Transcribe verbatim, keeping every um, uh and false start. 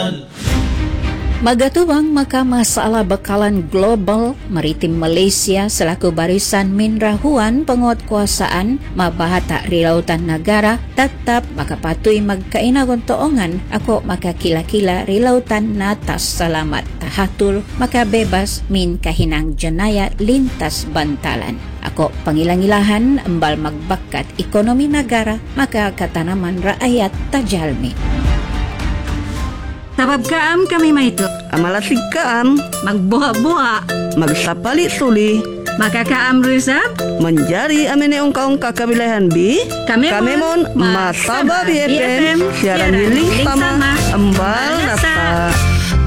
Magatubang makamasalah bekalan global maritim Malaysia selaku barisan minrahuan penguatkuasaan mabahata rilautan negara tetap makapatuy magkainagon toongan ako makakila-kila rilautan natas salamat tahatul makabebas min kahinang jenaya lintas bantalan. Ako pangilang-ilahan embal magbakat ekonomi negara maka katanaman rakyat tajalmi. Sabab kaam kami maito. Amalasig kaam. Magbuha-buha. Magsapali suli. Makakaam Rizab. Menjari amin yung kaong kakabilahan bi. Kami, Kami mon Masaba B F M. Siaran hiling sama. Embal nasa.